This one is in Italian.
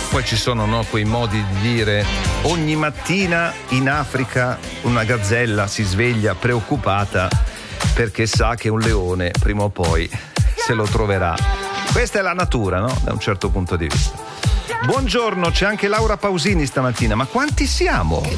Poi ci sono, no, quei modi di dire: ogni mattina in Africa una gazzella si sveglia preoccupata perché sa che un leone prima o poi se lo troverà. Questa è la natura, no? Da un certo punto di vista. Buongiorno, c'è anche Laura Pausini stamattina. Ma quanti siamo?